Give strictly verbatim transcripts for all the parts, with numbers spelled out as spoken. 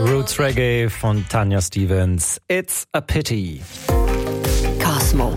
Roots Reggae von Tanya Stevens. It's a pity. Cosmo.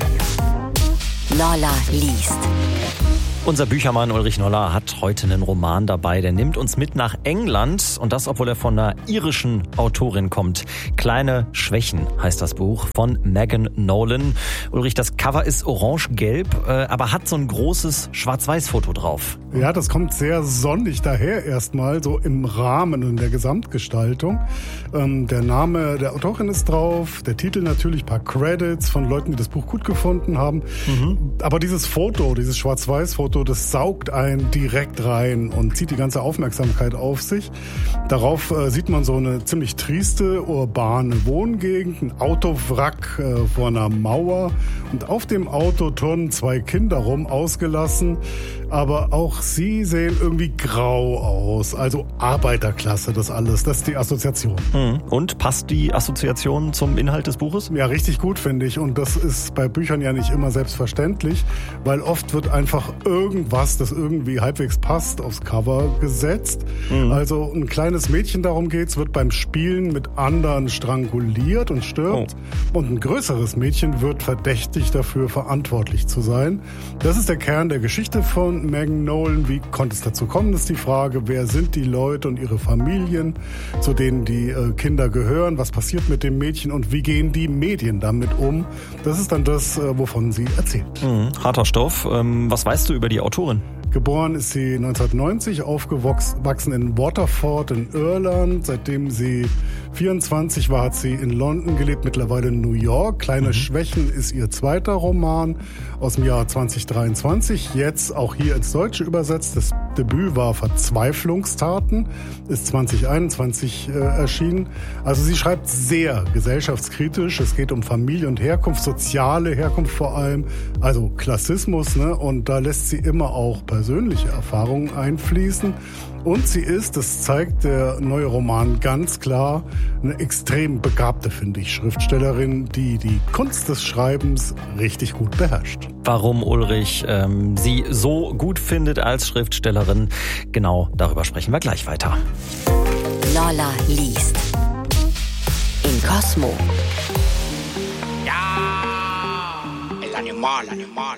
Lolla liest. Unser Büchermann Ulrich Noller hat heute einen Roman dabei, der nimmt uns mit nach England und das, obwohl er von einer irischen Autorin kommt. Kleine Schwächen heißt das Buch von Megan Nolan. Ulrich, das Cover ist orange-gelb, äh, aber hat so ein großes Schwarz-Weiß-Foto drauf. Ja, das kommt sehr sonnig daher erstmal, so im Rahmen und der Gesamtgestaltung. Ähm, der Name der Autorin ist drauf, der Titel natürlich, ein paar Credits von Leuten, die das Buch gut gefunden haben. Mhm. Aber dieses Foto, dieses Schwarz-Weiß-Foto, das saugt einen direkt rein und zieht die ganze Aufmerksamkeit auf sich. Darauf äh, sieht man so eine ziemlich trieste, urbane Wohngegend, ein Autowrack äh, vor einer Mauer und auf dem Auto turnen zwei Kinder rum, ausgelassen, aber auch sie sehen irgendwie grau aus, also Arbeiterklasse, das alles, das ist die Assoziation. Mhm. Und passt die Assoziation zum Inhalt des Buches? Ja, richtig gut, finde ich, und das ist bei Büchern ja nicht immer selbstverständlich, weil oft wird einfach irgendwas, das irgendwie halbwegs passt, aufs Cover gesetzt. Mhm. Also ein kleines Mädchen, darum geht's, wird beim Spielen mit anderen stranguliert und stirbt. Oh. Und ein größeres Mädchen wird verdächtigt dafür, verantwortlich zu sein. Das ist der Kern der Geschichte von Megan Nolan. Wie konnte es dazu kommen, ist die Frage. Wer sind die Leute und ihre Familien, zu denen die äh, Kinder gehören? Was passiert mit dem Mädchen und wie gehen die Medien damit um? Das ist dann das, äh, wovon sie erzählt. Mhm. Harter Stoff. Ähm, was weißt du über die Autorin? Geboren ist sie neunzehnhundertneunzig, aufgewachsen in Waterford in Irland. Seitdem sie vierundzwanzig war, hat sie in London gelebt, mittlerweile in New York. Kleine mhm. Schwächen ist ihr zweiter Roman aus dem Jahr zwanzig dreiundzwanzig, jetzt auch hier ins Deutsche übersetzt. Das Debüt war Verzweiflungstaten, ist zwanzig einundzwanzig äh, erschienen. Also sie schreibt sehr gesellschaftskritisch. Es geht um Familie und Herkunft, soziale Herkunft vor allem, also Klassismus, ne? Und da lässt sie immer auch persönliche Erfahrungen einfließen. Und sie ist, das zeigt der neue Roman ganz klar, eine extrem begabte, finde ich, Schriftstellerin, die die Kunst des Schreibens richtig gut beherrscht. Warum Ulrich ähm, sie so gut findet als Schriftstellerin, genau darüber sprechen wir gleich weiter. Lolla liest. In Cosmo. Ja, el animal, animal.